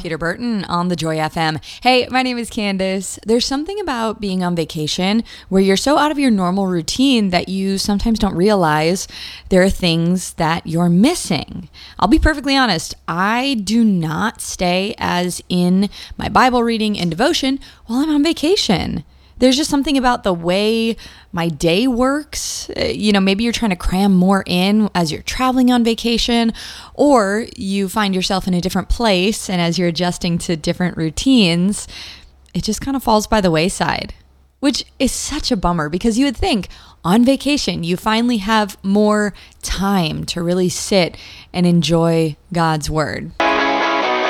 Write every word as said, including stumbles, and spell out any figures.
Peter Burton on the Joy F M. Hey, my name is Candace. There's something about being on vacation where you're so out of your normal routine that you sometimes don't realize there are things that you're missing. I'll be perfectly honest, I do not stay as in my Bible reading and devotion while I'm on vacation. There's just something about the way my day works. You know, maybe you're trying to cram more in as you're traveling on vacation, or you find yourself in a different place, and as you're adjusting to different routines, it just kind of falls by the wayside, which is such a bummer because you would think on vacation, you finally have more time to really sit and enjoy God's word.